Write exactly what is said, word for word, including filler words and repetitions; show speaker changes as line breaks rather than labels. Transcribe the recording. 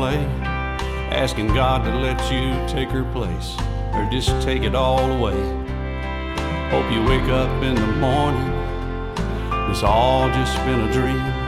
way, asking God to let you take her place, or just take it all away. Hope you wake up in the morning, it's all just been a dream.